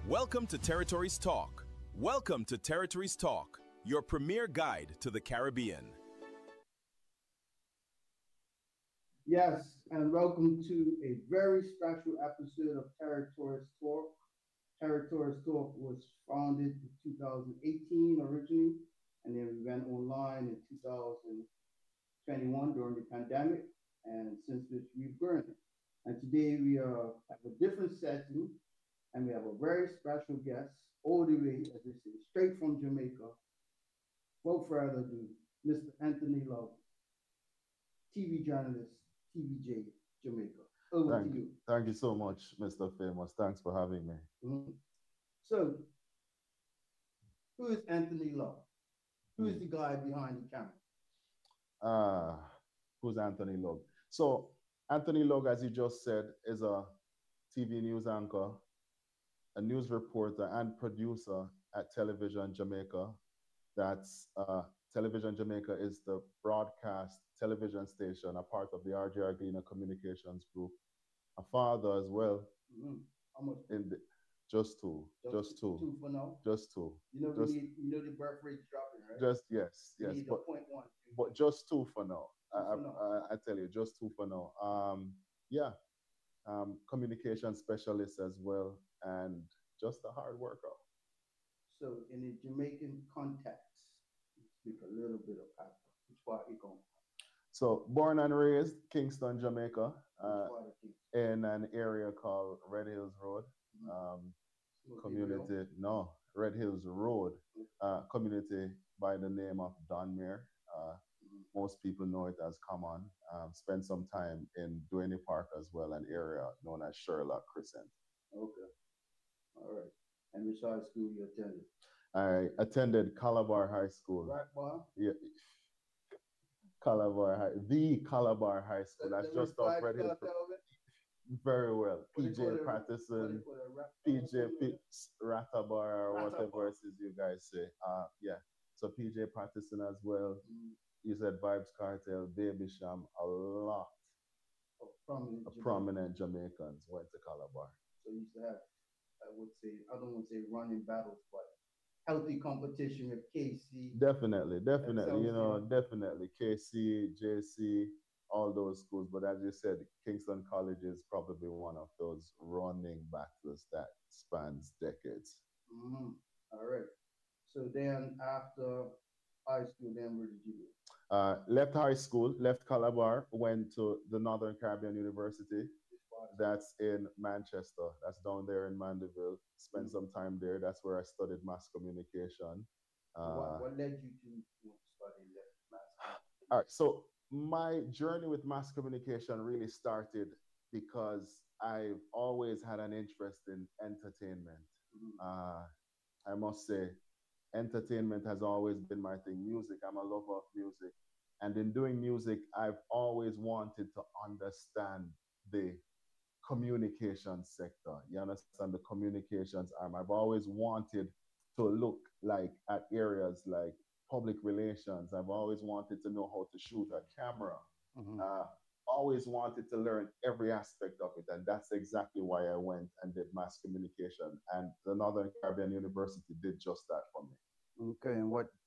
Welcome to Territories Talk. Welcome to Territories Talk, your premier guide to the Caribbean. Yes, and welcome to a very special episode of Territories Talk. Territories Talk was founded in 2018 originally, and then we went online in 2021 during the pandemic, and since which we've grown. And today we have a different setting, and we have a very special guest, all the way, as they say, straight from Jamaica. Without further ado, Mr. Anthony Love, TV journalist, TVJ Jamaica. Over to you. Thank you so much, Mr. Famous. Thanks for having me. Mm-hmm. So, who is Anthony Love? Who is the guy behind the camera? Who's Anthony Love? So, Anthony Love, as you just said, is a TV news anchor, a news reporter, and producer at Television Jamaica. That's Television Jamaica is the broadcast television station, a part of the R.J. Arglina Communications Group. A father as well. Mm-hmm. How much? Just two. Two for now? Just two. You know, the birth rate dropping, right? Yes. You need but, 0.1. But just two for now. I tell you, just two for now. Communication specialist as well, and just a hard worker. So in a Jamaican context, speak a little bit of Papa. Which part you come from? So born and raised Kingston, Jamaica, in an area called Red Hills Road. Red Hills Road, community by the name of Donmere. Most people know it as Common. Spent some time in Duane Park as well, an area known as Sherlock Crescent. Okay. All right. And which high school you attended? I attended Calabar High School. Right, bar? Yeah. The Calabar High School. That's just off Red Hills. Very well. PJ Patterson, PJ Pips, Ratabar, or whatever it is you guys say. So PJ Patterson as well. You said Vibes Cartel, Baby Sham, a lot of prominent Jamaicans went to Calabar. So you used to have, I don't want to say running battles, but healthy competition with KC. Definitely. Definitely. KC, JC, all those schools. But as you said, Kingston College is probably one of those running battles that spans decades. Mm-hmm. All right. So then after high school, then where did you go? Left high school, left Calabar, went to the Northern Caribbean University. That's in Manchester. That's down there in Mandeville. Spent some time there. That's where I studied mass communication. What led you to want to study mass communication? All right. So my journey with mass communication really started because I've always had an interest in entertainment. I must say, entertainment has always been my thing. Music, I'm a lover of music. And in doing music, I've always wanted to understand the communication sector. You understand the communications arm. I've always wanted to look at areas like public relations. I've always wanted to know how to shoot a camera. Always wanted to learn every aspect of it. And that's exactly why I went and did mass communication. And the Northern Caribbean University did just that for me. Okay, and what